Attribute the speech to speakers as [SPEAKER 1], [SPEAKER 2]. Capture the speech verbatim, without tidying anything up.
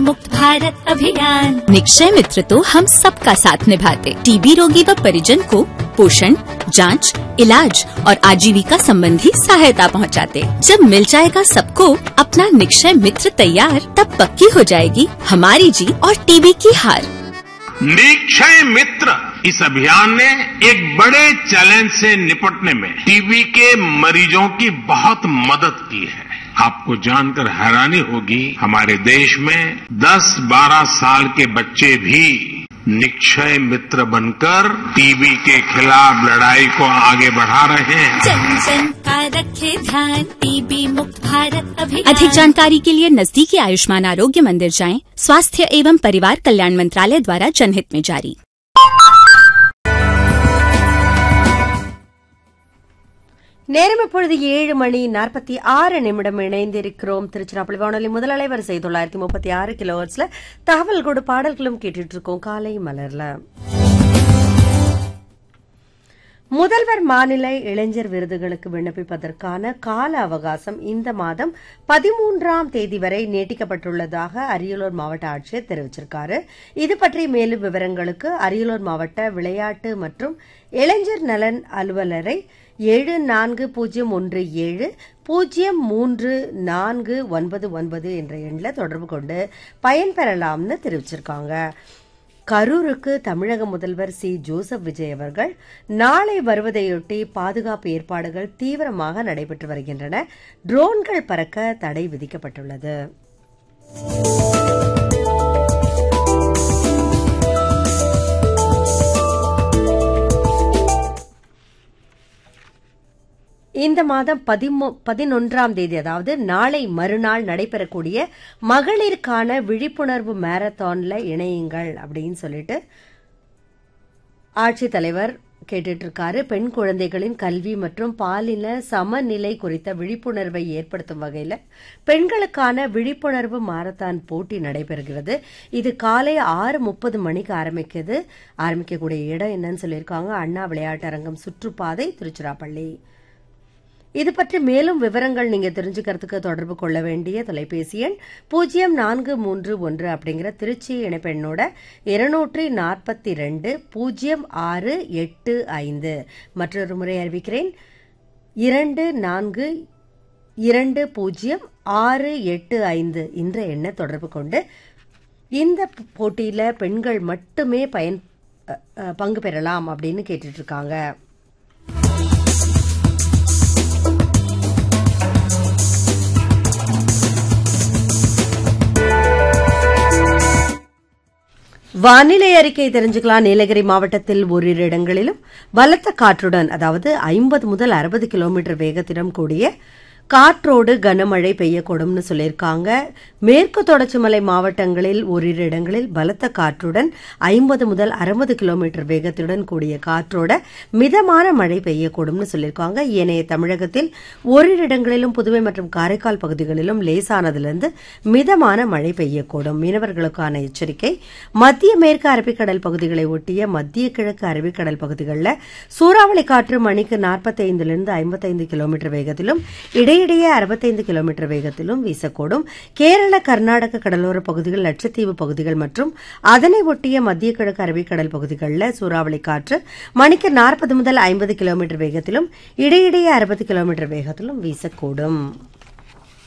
[SPEAKER 1] मुक्त भारत अभियान। निक्षय मित्र तो हम सबका साथ निभाते, टीबी रोगी व परिजन को पोषण, जांच, इलाज और आजीविका संबंधी सहायता पहुंचाते। जब मिल जाएगा सबको अपना निक्षय मित्र तैयार, तब पक्की हो जाएगी हमारी जीत और टीबी की हार।
[SPEAKER 2] निक्षय मित्र इस अभियान ने एक बड़े चैलेंज से निपटने में टीबी के मरीजों की बहुत मदद की है। आपको जानकर हैरानी होगी, हमारे देश में दस बारह साल के बच्चे भी निक्षय मित्र बनकर टीबी के खिलाफ लड़ाई को आगे बढ़ा रहे हैं।
[SPEAKER 1] जन जन का रखे ध्यान, टीबी मुक्त भारत अभियान। अधिक जानकारी के लिए नजदीकी आयुष्मान आरोग्य मंदिर जाएं। स्वास्थ्य एवं परिवार कल्याण मंत्रालय द्वारा जनहित में जारी।
[SPEAKER 3] நேரம் இப்பொழுது ஏழு மணி நாற்பத்தி ஆறு நிமிடம் இணைந்திருக்கிறோம். திருச்சிராப்பள்ளி வானொலி முதல் அலைவரிசை தொள்ளாயிரத்தி முப்பத்தி ஆறு கிலோஹெர்ட்ஸ்ல தகவல்களோடு பாடல்களும் கேட்டுட்டு இருக்கோம். காலை மலர்ல முதல்வர் மாநில இளைஞர் விருதுகளுக்கு விண்ணப்பிப்பதற்கான கால அவகாசம் இந்த மாதம் பதிமூன்றாம் தேதி வரை நீட்டிக்கப்பட்டுள்ளதாக அரியலூர் மாவட்ட ஆட்சியர் தெரிவிச்சிருக்காரு. இது பற்றி மேலும் விவரங்களுக்கு அரியலூர் மாவட்ட விளையாட்டு மற்றும் இளைஞர் நலன் அலுவலரை ஏழு நான்கு பூஜ்ஜியம் ஒன்று ஏழு பூஜ்ஜியம் மூன்று நான்கு ஒன்பது ஒன்பது என்ற எண்ணில் தொடர்பு கொண்டு பயன்பெறலாம்னு தெரிவிச்சிருக்காங்க. கரூருக்கு தமிழக முதல்வர் சி ஜோசப் விஜய் அவர்கள் நாளை வருவதையொட்டி பாதுகாப்பு ஏற்பாடுகள் தீவிரமாக நடைபெற்று வருகின்றன. ட்ரோன்கள் பறக்க தடை விதிக்கப்பட்டுள்ளது. இந்த மாதம் பதினொன்றாம் தேதி, அதாவது நாளை மறுநாள் நடைபெறக்கூடிய மகளிருக்கான விழிப்புணர்வு மாரத்தான்ல இணையுங்கள் அப்படின்னு சொல்லிட்டு ஆட்சித்தலைவர் கேட்டுட்டு இருக்காரு. பெண் குழந்தைகளின் கல்வி மற்றும் பாலின சமநிலை குறித்த விழிப்புணர்வை ஏற்படுத்தும் வகையில் பெண்களுக்கான விழிப்புணர்வு மாரத்தான் போட்டி நடைபெறுகிறது. இது காலை ஆறு முப்பது மணிக்கு ஆரம்பிக்குது. ஆரம்பிக்கக்கூடிய இடம் என்னன்னு சொல்லியிருக்காங்க, அண்ணா விளையாட்டரங்கம், சுற்றுப்பாதை, திருச்சிராப்பள்ளி. இது பற்றி மேலும் விவரங்கள் நீங்க தெரிஞ்சுக்கிறதுக்கு தொடர்பு கொள்ள வேண்டிய தொலைபேசி எண் பூஜ்ஜியம் நான்கு மூன்று ஒன்று அப்படிங்கிற திருச்சி இணைப்பெண்ணோட இருநூற்றி நாற்பத்தி ரெண்டு பூஜ்ஜியம் ஆறு எட்டு ஐந்து. மற்றொரு முறை அறிவிக்கிறேன், இரண்டு நான்கு இரண்டு பூஜ்ஜியம் ஆறு எட்டு ஐந்து என்ற எண்ணை தொடர்பு கொண்டு இந்த போட்டியில பெண்கள் மட்டுமே பயன் பங்கு பெறலாம் அப்படின்னு கேட்டுட்டு இருக்காங்க. வானிலை அறிக்கை தெரிஞ்சுக்கலாம். நீலகிரி மாவட்டத்தில் ஓரிரு இடங்களிலும் பலத்த காற்றுடன், அதாவது ஐம்பது முதல் அறுபது கிலோமீட்டர் வேகத்திடம் கூடிய காற்றோடு கனமழை பெய்யக்கூடும்னு சொல்லியிருக்காங்க. மேற்கு தொடர்ச்சி மலை மாவட்டங்களில் ஓரிரு இடங்களில் பலத்த காற்றுடன் ஐம்பது முதல் அறுபது கிலோமீட்டர் வேகத்துடன் கூடிய காற்றோட மிதமான மழை பெய்யக்கூடும்னு சொல்லியிருக்காங்க. ஏனைய தமிழகத்தில் ஓரிரு இடங்களிலும் புதுவை மற்றும் காரைக்கால் பகுதிகளிலும் லேசானதிலிருந்து மிதமான மழை பெய்யக்கூடும். மீனவர்களுக்கான எச்சரிக்கை, மத்திய மேற்கு அரபிக்கடல் பகுதிகளை ஒட்டிய மத்திய கிழக்கு அரபிக்கடல் பகுதிகளில் சூறாவளி காற்று மணிக்கு நாற்பத்தி ஐந்திலிருந்து ஐம்பத்தைந்து கிலோமீட்டர் வேகத்திலும் இடையே இடையே அறுபத்தைந்து கிலோமீட்டர் வேகத்திலும் வீசக்கூடும். கேரள கர்நாடக கடலோர பகுதிகள், லட்சத்தீவு பகுதிகள் மற்றும் அதனை ஒட்டிய மத்திய கிழக்கு அரபிக்கடல் பகுதிகளில் சூறாவளி காற்று மணிக்கு நாற்பது முதல் ஐம்பது கிலோமீட்டர் வேகத்திலும் இடையிடையே அறுபது கிலோமீட்டர் வேகத்திலும் வீசக்கூடும்.